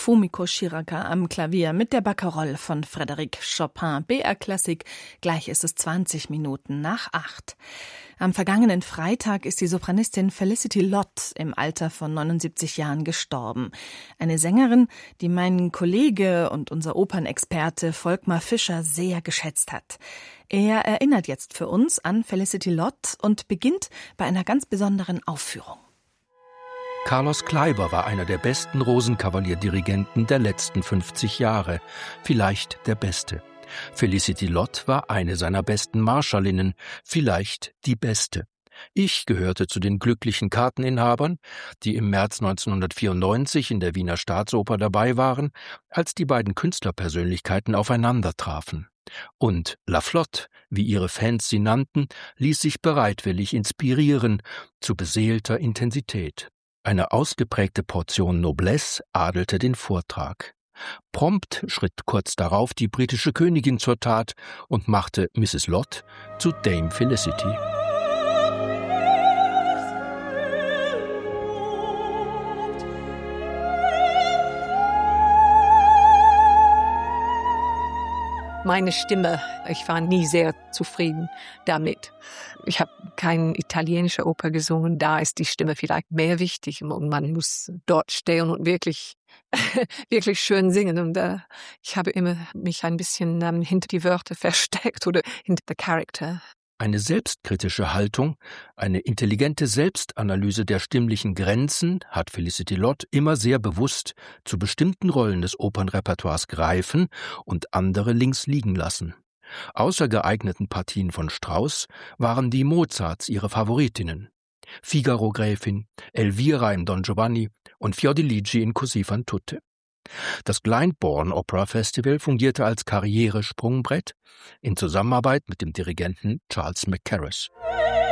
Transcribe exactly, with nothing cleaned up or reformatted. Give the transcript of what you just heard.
Fumiko Shiraka am Klavier mit der Barcarolle von Frédéric Chopin. B R-Klassik, gleich ist es zwanzig Minuten nach acht. Am vergangenen Freitag ist die Sopranistin Felicity Lott im Alter von neunundsiebzig Jahren gestorben. Eine Sängerin, die mein Kollege und unser Opernexperte Volkmar Fischer sehr geschätzt hat. Er erinnert jetzt für uns an Felicity Lott und beginnt bei einer ganz besonderen Aufführung. Carlos Kleiber war einer der besten Rosenkavalierdirigenten der letzten fünfzig Jahre, vielleicht der beste. Felicity Lott war eine seiner besten Marschallinnen, vielleicht die beste. Ich gehörte zu den glücklichen Karteninhabern, die im März neunzehnhundertvierundneunzig in der Wiener Staatsoper dabei waren, als die beiden Künstlerpersönlichkeiten aufeinandertrafen. Und La Flotte, wie ihre Fans sie nannten, ließ sich bereitwillig inspirieren zu beseelter Intensität. Eine ausgeprägte Portion Noblesse adelte den Vortrag. Prompt schritt kurz darauf die britische Königin zur Tat und machte Misses Lott zu Dame Felicity. Meine Stimme, ich war nie sehr zufrieden damit. Ich habe keine italienische Oper gesungen, da ist die Stimme vielleicht mehr wichtig und man muss dort stehen und wirklich, wirklich schön singen. Und äh, ich habe immer mich ein bisschen ähm, hinter die Wörter versteckt oder hinter the character. Eine selbstkritische Haltung, eine intelligente Selbstanalyse der stimmlichen Grenzen hat Felicity Lott immer sehr bewusst zu bestimmten Rollen des Opernrepertoires greifen und andere links liegen lassen. Außer geeigneten Partien von Strauss waren die Mozarts ihre Favoritinnen. Figaro-Gräfin, Elvira im Don Giovanni und Fiordiligi in Così fan tutte. Das Glyndebourne Opera Festival fungierte als Karrieresprungbrett in Zusammenarbeit mit dem Dirigenten Charles Mackerras.